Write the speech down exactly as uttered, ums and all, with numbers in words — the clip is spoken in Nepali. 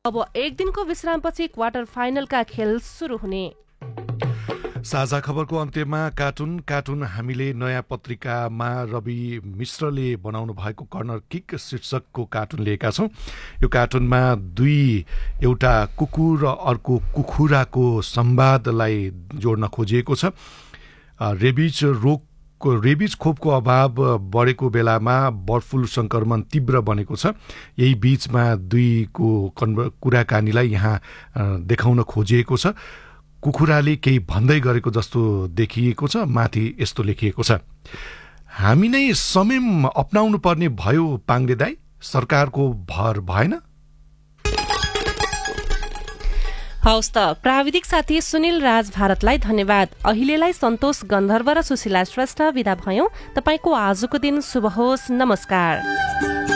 अब एक दिनको विश्रामपछि क्वार्टर फाइनलका खेल सुरु हुने। साझा खबरको अन्त्यमा कार्टुन कार्टुन हामीले नयाँ पत्रिकामा रवि मिश्रले बनाउनु भएको कर्नर किक शीर्षकको कार्टुन लिएका छौँ। यो कार्टुनमा दुई एउटा कुकुर र अर्को कुखुराको संवादलाई जोड्न खोजिएको छ। रेबिज रोग रेबिज खोपको अभाव बढेको बेलामा बर्ड फ्लू संक्रमण तीव्र बनेको छ। यही बीचमा दुईको कुराकानीलाई यहाँ देखाउन खोजिएको छ। कुखुराले केही भन्दै गरेको जस्तो देखिएको छ। माथि यस्तो लेखिएको छ, हामी नै संयम अपनाउनु पर्ने भयो पाङ्ग्रे दाई, सरकारको भर भएन। हवस् त, प्राविधिक साथी सुनिल राज भारतलाई धन्यवाद। अहिलेलाई सन्तोष गन्धर्व र सुशीला श्रेष्ठ विदा भयौं। तपाईको आजको दिन शुभ होस्। नमस्कार।